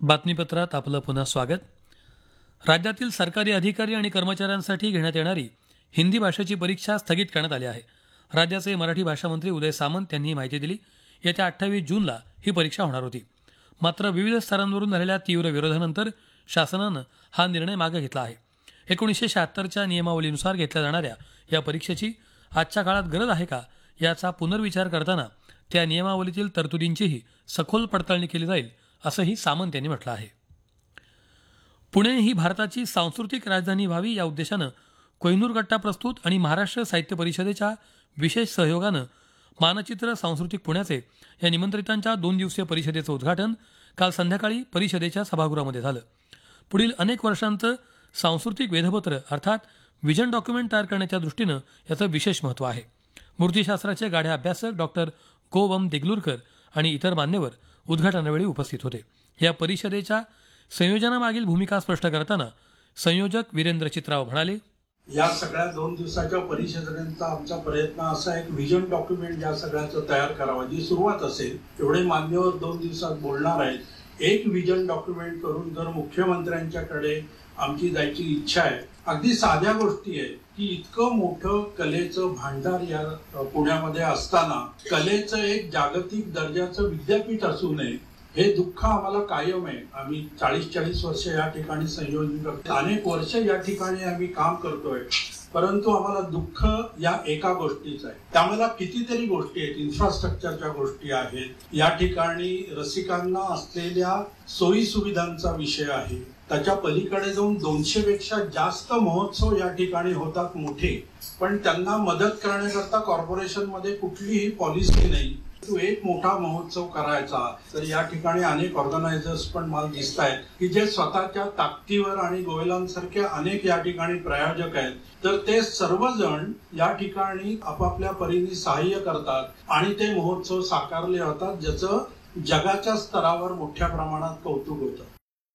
बातमीपत्रात आपलं पुन्हा स्वागत. राज्यातील सरकारी अधिकारी आणि कर्मचाऱ्यांसाठी घेण्यात येणारी हिंदी भाषेची परीक्षा स्थगित करण्यात आली आहे. राज्याचे मराठी भाषा मंत्री उदय सामंत यांनी ही माहिती दिली. येत्या 28 जूनला ही परीक्षा होणार होती. मात्र विविध स्तरांवरून झालेल्या तीव्र विरोधानंतर शासनानं हा निर्णय मागे घेतला आहे. 1976च्या नियमावलीनुसार घेतल्या जाणाऱ्या या परीक्षेची आजच्या काळात गरज आहे का याचा पुनर्विचार करताना त्या नियमावलीतील तरतुदींचीही सखोल पडताळणी केली जाईल असंही सामंत यांनी म्हटलं आहे. पुणे ही भारताची सांस्कृतिक राजधानी व्हावी या उद्देशानं कोहिनूर कट्टा प्रस्तुत आणि महाराष्ट्र साहित्य परिषदेच्या विशेष सहयोगानं मानचित्र सांस्कृतिक पुण्याचे या निमंत्रितांच्या 2 दिवसीय परिषदेचं उद्घाटन काल संध्याकाळी परिषदेच्या सभागृहामध्ये झालं. पुढील अनेक वर्षांचं सांस्कृतिक वेधपत्र अर्थात व्हिजन डॉक्युमेंट तयार करण्याच्या दृष्टीनं याचं विशेष महत्त्व आहे. मूर्तिशास्त्राचे गाढे अभ्यासक डॉक्टर गो. देगलूरकर आणि इतर मान्यवर उद्घाटनावेळी उपस्थित होते. या परिषदेच्या संयोजनामागील भूमिका स्पष्ट करताना संयोजक वीरेंद्र चित्राव म्हणाले, या सगळ्या 2 दिवसाच्या परिषदेनंतर आमचा प्रयत्न असा एक व्हिजन डॉक्युमेंट या सगळ्याचं तयार करावं, जी सुरुवात असेल. एवढे मान्यवर 2 दिवसात बोलणार आहेत. एक व्हिजन डॉक्युमेंट करून जर मुख्यमंत्र्यांच्याकडे आमची जायची इच्छा आहे. अगदी साध्या गोष्टी आहेत की इतकं मोठं कलेचं भांडार या पुण्यामध्ये असताना कलेचं एक जागतिक दर्जाचं विद्यापीठ असू नये हे दुःख आम्हाला कायम आहे. आम्ही 40 वर्ष या ठिकाणी संयोजन करतो, अनेक वर्ष या ठिकाणी आम्ही काम करतोय, परंतु आम्हाला दुःख या एका गोष्टीचं आहे. त्यामुळे कितीतरी गोष्टी आहेत, इन्फ्रास्ट्रक्चरच्या गोष्टी आहेत, या ठिकाणी रसिकांना असलेल्या सोयी सुविधांचा विषय आहे. त्याच्या पलीकडे जाऊन 200 पेक्षा जास्त महोत्सव या ठिकाणी होतात मोठे, पण त्यांना मदत करण्याकरता कॉर्पोरेशनमध्ये कुठलीही पॉलिसी नाही. तो एक मोठा महोत्सव करायचा तर या ठिकाणी अनेक ऑर्गनायझर्स पण मला दिसत आहेत की जे स्वतःच्या ताकदीवर आणि गोयलांसारखे अनेक या ठिकाणी प्रायोजक आहेत, तर ते सर्वजण या ठिकाणी आपापल्या परीने सहाय्य करतात आणि ते महोत्सव साकारले होतात, ज्याचं जगाच्या स्तरावर मोठ्या प्रमाणात कौतुक होतं.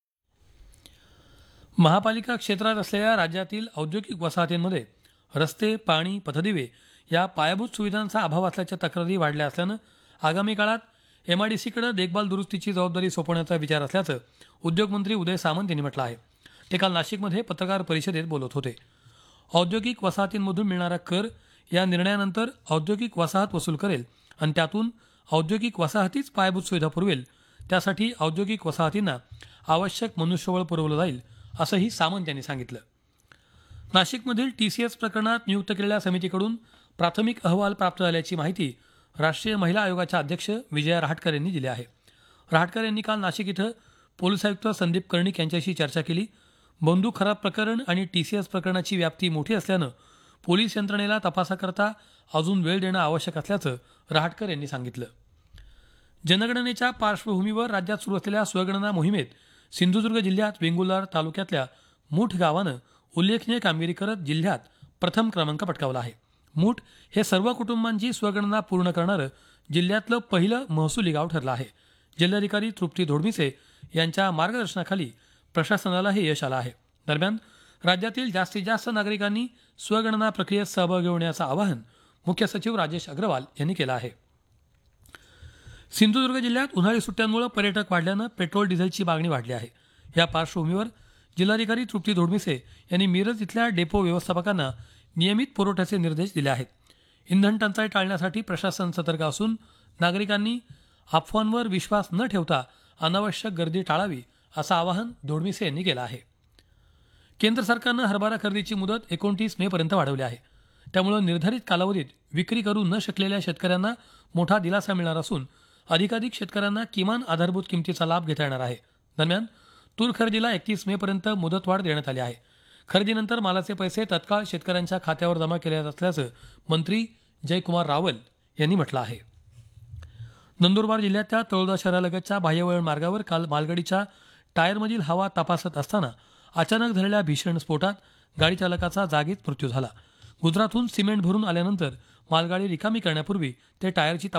महापालिका क्षेत्रात असलेल्या राज्यातील औद्योगिक वसाहतींमध्ये रस्ते, पाणी, पथदिवे या पायाभूत सुविधांचा अभाव असल्याच्या तक्रारी वाढल्या असल्यानं आगामी काळात MIDCकडे देखभाल दुरुस्तीची जबाबदारी सोपवण्याचा विचार असल्याचं उद्योगमंत्री उदय सामंत यांनी म्हटलं आहे. ते काल नाशिकमध्ये पत्रकार परिषदेत बोलत होते. औद्योगिक वसाहतींमधून मिळणारा कर या निर्णयानंतर औद्योगिक वसाहत वसूल करेल आणि त्यातून औद्योगिक वसाहतीच पायाभूत सुविधा पुरवेल. त्यासाठी औद्योगिक वसाहतींना आवश्यक मनुष्यबळ पुरवलं जाईल असंही सामंत यांनी सांगितलं. नाशिकमधील TCS प्रकरणात नियुक्त केलेल्या समितीकडून प्राथमिक अहवाल प्राप्त झाल्याची माहिती राष्ट्रीय महिला आयोगाच्या अध्यक्ष विजया रहाटकर यांनी दिली आहे. रहाटकर यांनी काल नाशिक इथं पोलीस आयुक्त संदीप कर्णिक यांच्याशी चर्चा केली. बंदूक खराब प्रकरण आणि TCS प्रकरणाची व्याप्ती मोठी असल्यानं पोलीस यंत्रणेला तपासाकरता अजून वेळ देणं आवश्यक असल्याचं रहाटकर यांनी सांगितलं. जनगणनेच्या पार्श्वभूमीवर राज्यात सुरू असलेल्या स्वगणना मोहिमेत सिंधुदुर्ग जिल्ह्यात वेंगुर्ला तालुक्यातल्या मूठ गावानं उल्लेखनीय कामगिरी करत जिल्ह्यात प्रथम क्रमांक पटकावला आहे. मूठ हे सर्व कुटुंबांची स्वगणना पूर्ण करणारं जिल्ह्यातलं पहिलं महसुली गाव ठरलं आहे. जिल्हाधिकारी तृप्ती धोडमिसे यांच्या मार्गदर्शनाखाली प्रशासनाला हे यश आलं आहे. दरम्यान राज्यातील जास्तीत जास्त नागरिकांनी स्वगणना प्रक्रियेत सहभागी होण्याचं आवाहन मुख्य सचिव राजेश अग्रवाल यांनी केलं आहे. सिंधुदुर्ग जिल्ह्यात उन्हाळी सुट्ट्यांमुळे पर्यटक वाढल्यानं पेट्रोल डिझेलची मागणी वाढली आहे. या पार्श्वभूमीवर जिल्हाधिकारी तृप्ती धोडमिसे यांनी मिरज इथल्या डेपो व्यवस्थापकांना नियमित पुरवठ्याचे निर्देश दिले आहेत. इंधन टंचाई टाळण्यासाठी प्रशासन सतर्क असून नागरिकांनी अफवांवर विश्वास न ठेवता अनावश्यक गर्दी टाळावी असं आवाहन धोडमिसे यांनी केलं आहे. केंद्र सरकारनं हरभरा खरेदीची मुदत 29 मेपर्यंत वाढवली आहे. त्यामुळे निर्धारित कालावधीत विक्री करू न शकलेल्या शेतकऱ्यांना मोठा दिलासा मिळणार असून अधिकाधिक शेतकऱ्यांना किमान आधारभूत किमतीचा लाभ घेता येणार आहे. दरम्यान तूर खरेदीला 31 मेपर्यंत मुदतवाढ देण्यात आली आहे. खरेदीनंतर मालाचे पैसे तत्काळ शेतकऱ्यांच्या खात्यावर जमा केले जात असल्याचं मंत्री जयकुमार रावल यांनी म्हटलं आहे. नंदुरबार जिल्ह्यातल्या तळोदा शहरालगतच्या बाह्यवळण मार्गावर काल मालगाडीच्या टायरमधील हवा तपासत असताना अचानक झालेल्या भीषण स्फोटात गाडी चालकाचा जागीच मृत्यू झाला. गुजरातहून सिमेंट भरून आल्यानंतर मालगाडी रिकामी करण्यापूर्वी ते टायरची